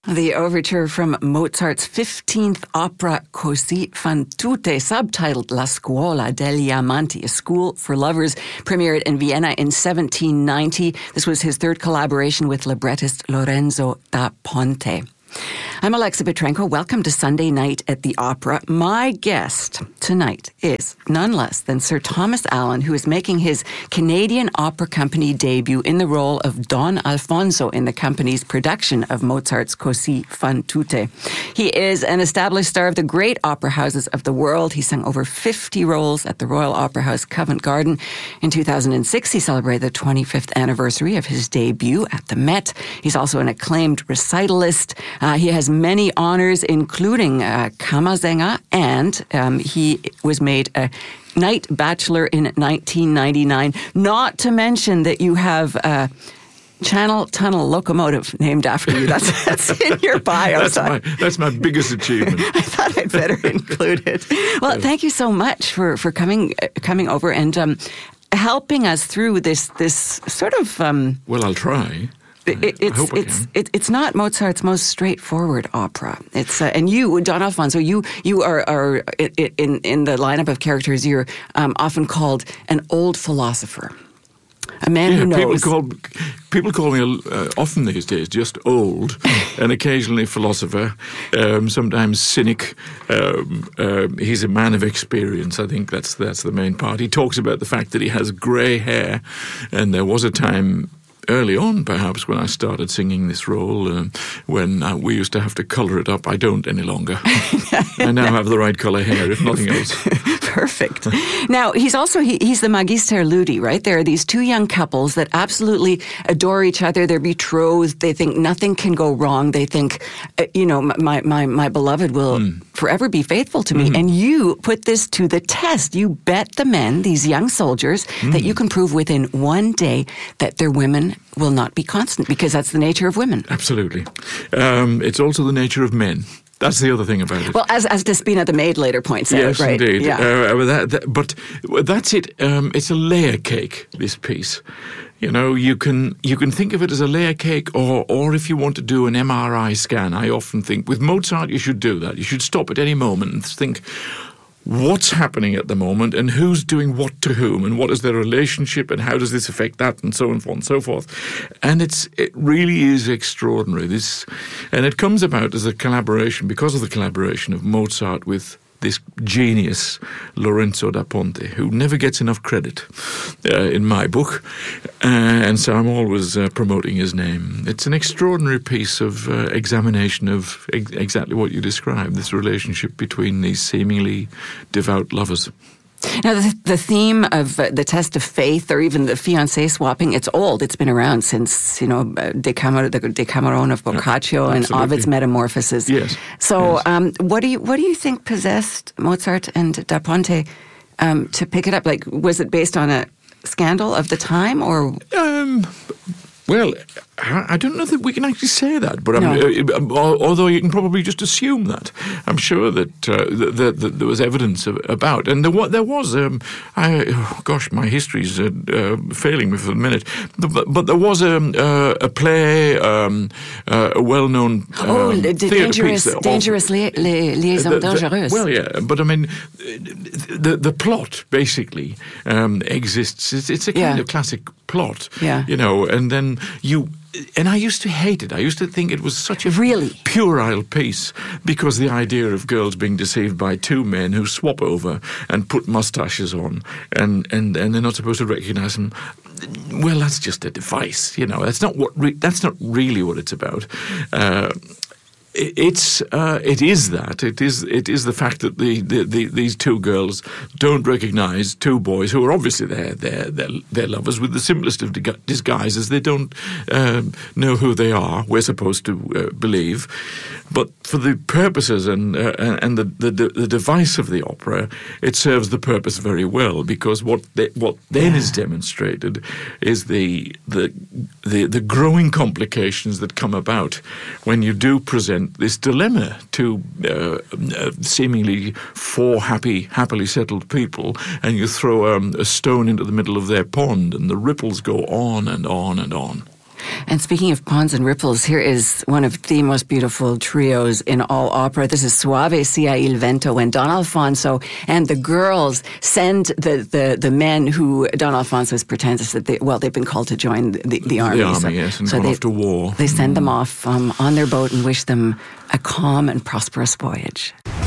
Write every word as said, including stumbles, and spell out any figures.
The overture from Mozart's fifteenth opera Così fan tutte, subtitled La Scuola degli Amanti, A School for Lovers, premiered in Vienna in seventeen ninety. This was his third collaboration with librettist Lorenzo da Ponte. I'm Alexa Petrenko. Welcome to Sunday Night at the Opera. My guest tonight is none less than Sir Thomas Allen, who is making his Canadian Opera Company debut in the role of Don Alfonso in the company's production of Mozart's Così fan tutte. He is an established star of the great opera houses of the world. He sang over fifty roles at the Royal Opera House Covent Garden. In two thousand six, he celebrated the twenty-fifth anniversary of his debut at the Met. He's also an acclaimed recitalist. Uh, he has many honors, including uh, Kammersänger, and um, he was made a Knight Bachelor in nineteen ninety-nine. Not to mention that you have a Channel Tunnel locomotive named after you. That's, that's in your bio. that's, my, that's my biggest achievement. I thought I'd better include it. Well, thank you so much for, for coming uh, coming over and um, helping us through this this sort of... Um, well, I'll try. It, it's it's it, it's not Mozart's most straightforward opera. It's uh, and you, Don Alfonso, you you are are in in the lineup of characters. You're um, often called an old philosopher, a man yeah, who knows. People call people call me uh, often these days just old, and occasionally philosopher, um, sometimes cynic. Um, uh, he's a man of experience. I think that's that's the main part. He talks about the fact that he has grey hair, and there was a time early on, perhaps, when I started singing this role, uh, when uh, we used to have to colour it up. I don't any longer. I now have the right colour hair, if nothing else. Perfect. Now, he's also, he, he's the Magister Ludi, right? There are these two young couples that absolutely adore each other. They're betrothed. They think nothing can go wrong. They think, uh, you know, my, my, my beloved will mm. forever be faithful to me. Mm. And you put this to the test. You bet the men, these young soldiers, mm. that you can prove within one day that their women will not be constant, because that's the nature of women. Absolutely. Um, it's also the nature of men. That's the other thing about it. Well, as as Despina the maid later points yes, out, right? Yes, indeed. Yeah. Uh, that, that, but that's it. Um, it's a layer cake, this piece. You know, you can you can think of it as a layer cake, or or if you want to do an M R I scan, I often think with Mozart you should do that. You should stop at any moment and think, what's happening at the moment, and who's doing what to whom, and what is their relationship, and how does this affect that, and so on and so forth. And it's it really is extraordinary. This, and it comes about as a collaboration, because of the collaboration of Mozart with this genius Lorenzo da Ponte, who never gets enough credit uh, in my book, uh, and so I'm always uh, promoting his name. It's an extraordinary piece of uh, examination of ex- exactly what you described, this relationship between these seemingly devout lovers. Now, the, the theme of uh, the test of faith, or even the fiancé swapping, it's old. It's been around since, you know, uh, Decamero, the Decameron of Boccaccio yeah, and Ovid's Metamorphoses. Yes. So, yes. Um, what do you what do you think possessed Mozart and Da Ponte um, to pick it up? Like, was it based on a scandal of the time, or? Um, well, I don't know that we can actually say that, but no. uh, although you can probably just assume that. I'm sure that, uh, that, that there was evidence of, about, and there, there was. Um, I, oh gosh, my history's uh, uh, failing me for a minute, but, but there was a, uh, a play, um, uh, a well-known um, oh, the dangerous, piece dangerous li- li- liaison dangereuse. Well, yeah, but I mean, the the plot basically um, exists. It's, it's a kind yeah. of classic plot, yeah. you know, and then you. And I used to hate it. I used to think it was such a really puerile piece, because the idea of girls being deceived by two men who swap over and put mustaches on, and, and, and they're not supposed to recognize them. Well, that's just a device, you know. That's not what. Re- that's not really what it's about. Uh, It's uh, it is that it is it is the fact that the, the, the these two girls don't recognise two boys who are obviously their their their, their lovers with the simplest of disguises. They don't um, know who they are. We're supposed to uh, believe, but for the purposes and uh, and the, the the device of the opera, it serves the purpose very well, because what they, what then yeah. is demonstrated is the the the the growing complications that come about when you do present this dilemma to uh, uh, seemingly four happy, happily settled people, and you throw um, a stone into the middle of their pond, and the ripples go on and on and on. And speaking of ponds and ripples, here is one of the most beautiful trios in all opera. This is Suave sia il vento, when Don Alfonso and the girls send the, the, the men who Don Alfonso pretends that they, well, they've been called to join the, the army. The army, so, yes, and so gone they, off to war. They send mm. them off um, on their boat and wish them a calm and prosperous voyage.